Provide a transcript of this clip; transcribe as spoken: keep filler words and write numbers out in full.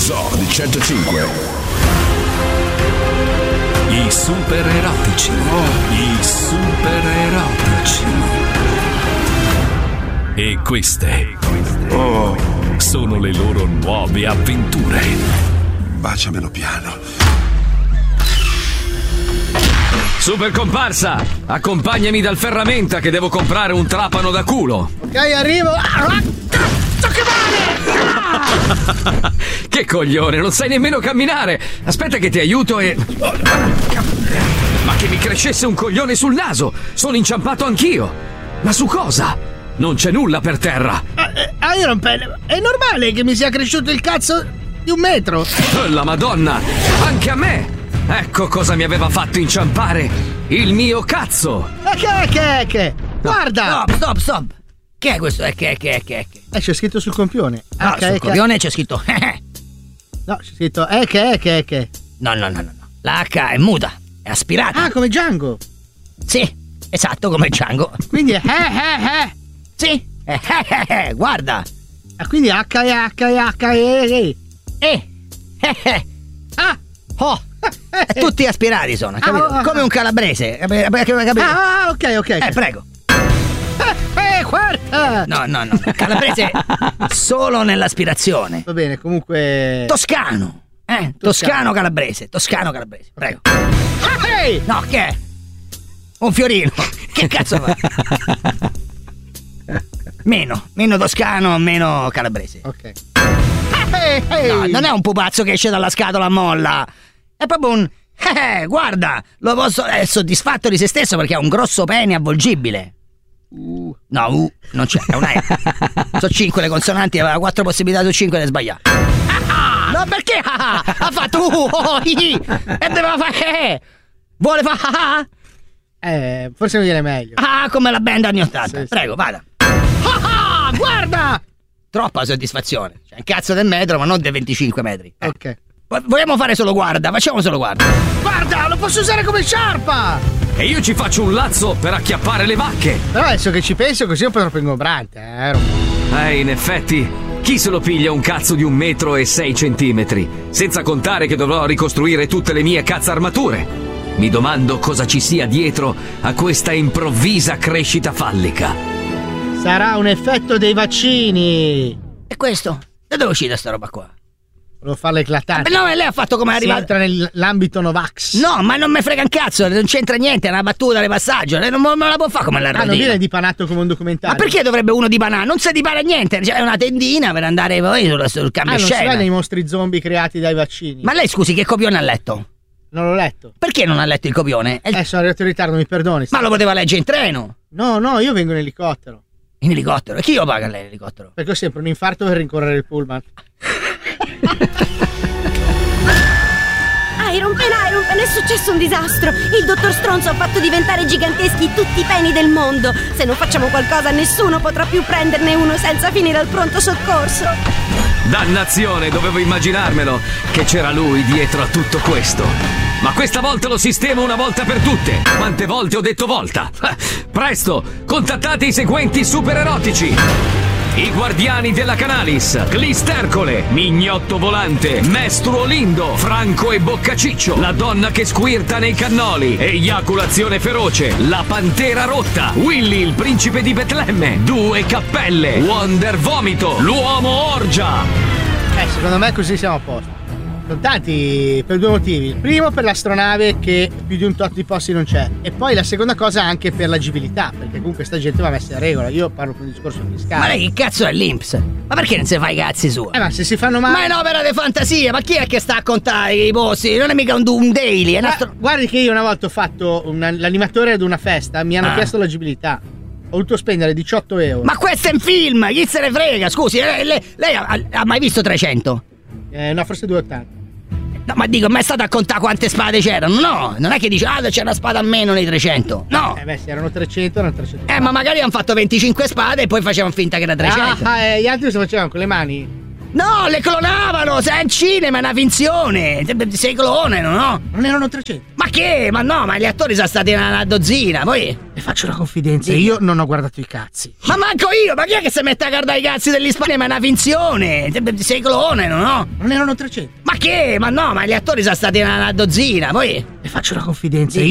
Zoo di centocinque. I super erotici. I super erotici. E queste oh. sono le loro nuove avventure. Baciamelo piano. Super comparsa, accompagnami dal ferramenta che devo comprare un trapano da culo. Ok, arrivo. Ah, cazzo che male! Che coglione, non sai nemmeno camminare. Aspetta che ti aiuto e... Ma che mi crescesse un coglione sul naso. Sono inciampato anch'io. Ma su cosa? Non c'è nulla per terra. Ah, Iron Pen, è normale che mi sia cresciuto il cazzo di un metro. La Madonna, anche a me. Ecco cosa mi aveva fatto inciampare il mio cazzo. E che, che, che? Guarda. Stop, stop, stop. Che è questo? È che, che, che, che? Eh, c'è scritto sul compione. No, sul copione c'è scritto. No, c'è scritto eh che, che, che. No, no, no, no. La H è muta, è aspirata. Ah, come Django. Sì, esatto, come Django. Quindi è eh, eh, eh. Sì, eh, eh, eh, guarda. Ah, quindi H e H e H e E. Eh, eh. Ah, oh. Tutti aspirati sono, capito? Ah, come un calabrese. Capito? Ah, ok, ok. Eh, prego. Eh, eh, guarda. No, no, no. Calabrese solo nell'aspirazione. Va bene, comunque. Toscano. Eh, toscano, toscano calabrese. Toscano calabrese. Prego. Hey! No, che è? Un fiorino. Che cazzo fa? Meno, meno toscano, meno calabrese. Ok. Hey, hey. No, non è un pupazzo che esce dalla scatola a molla. È proprio un... Eh, guarda, lo posso... è soddisfatto di se stesso perché ha un grosso pene avvolgibile. Uh. No, uh, non c'è, è una E. Sono cinque le consonanti, aveva quattro possibilità su cinque di sbagliare. Ah, no, perché? Ah, ha fatto uh, oh, hi, e doveva fare... Eh. Vuole fare... Eh, forse mi viene meglio. Ah, come la band anni ottanta. Sì, Prego, sì. vada. Ah, guarda! Troppa soddisfazione. C'è un cazzo del metro, ma non dei venticinque metri. Eh. Ok. Vogliamo fare solo guarda, facciamo solo guarda. Guarda, lo posso usare come sciarpa! E io ci faccio un lazzo per acchiappare le vacche. Però adesso che ci penso così è un po' troppo ingombrante, eh? Eh, in effetti, chi se lo piglia un cazzo di un metro e sei centimetri? Senza contare che dovrò ricostruire tutte le mie cazzarmature. Mi domando cosa ci sia dietro a questa improvvisa crescita fallica. Sarà un effetto dei vaccini. E questo? Da dove è uscita sta roba qua? Volevo farla eclatante. No, lei ha fatto come è arrivato. Entra nell'ambito Novax. No, ma non me frega un cazzo, non c'entra niente, è una battuta di passaggio. Lei non me la può fare come la rodina. Ah, non viene dipanato come un documentario. Ma perché dovrebbe uno dipanare? Non si dipana niente, c'è una tendina per andare poi sul, sul cambio ah, non scena. si vede i mostri zombie creati dai vaccini. Ma lei scusi, che copione ha letto? Non l'ho letto. Perché non ha letto il copione? Il... Eh, sono arrivato in ritardo, mi perdoni. Ma lo poteva leggere in treno? No, no, io vengo in elicottero. In elicottero? E chi lo paga lei l'elicottero? Perché ho sempre un infarto per rincorrere il pullman. Iron Pen, Iron Pen, è successo un disastro. Il dottor Stronzo ha fatto diventare giganteschi tutti i peni del mondo. Se non facciamo qualcosa, nessuno potrà più prenderne uno senza finire al pronto soccorso. Dannazione, dovevo immaginarmelo che c'era lui dietro a tutto questo. Ma questa volta lo sistemo una volta per tutte. Quante volte ho detto volta? Presto, contattate i seguenti super erotici: i guardiani della Canalis, Glistercole, Mignotto Volante, Mestruo Lindo, Franco e Boccaciccio, la donna che squirta nei cannoli, Eiaculazione Feroce, la Pantera Rotta, Willy il principe di Betlemme, Due Cappelle, Wonder Vomito, l'Uomo Orgia. Eh, secondo me così siamo a posto. Sono tanti per due motivi. Il primo per l'astronave, che più di un tot di posti non c'è. E poi la seconda cosa anche per l'agibilità, perché comunque sta gente va messa in regola. Io parlo per un discorso fiscale. Ma lei che cazzo è l'I N P S? Ma perché non si fa i cazzi suoi? Eh, ma se si fanno male. Ma è un'opera di fantasia, ma chi è che sta a contare i posti? Non è mica un, un daily, è ma, astro... Guardi che io una volta ho fatto una, l'animatore ad una festa, mi hanno ah. chiesto l'agibilità. Ho dovuto spendere diciotto euro. Ma questo è un film, chi se ne frega? Scusi, lei, lei, lei ha, ha mai visto trecento? Eh, no, forse duecentottanta. No, ma dico, ma è stato a contare quante spade c'erano? No, non è che dice, ah, c'è una spada a meno nei trecento. No. Eh beh, se erano trecento, erano trecento. Eh, ma magari hanno fatto venticinque spade e poi facevano finta che era trecento. Ah, eh, gli altri si facevano con le mani. No, le clonavano! Sei in cinema, è una finzione! Sei clone, no? Non erano trecento. Ma che? Ma no, ma gli attori sono stati una, una dozzina, poi... Le faccio una confidenza, Sì. io non ho guardato i cazzi. Ma manco io! Ma chi è che si mette a guardare i cazzi degli spagni? Ma è una finzione! Sei clone, no? Non erano trecento. Ma che? Ma no, ma gli attori sono stati una, una dozzina, poi... Le faccio una confidenza, Sì.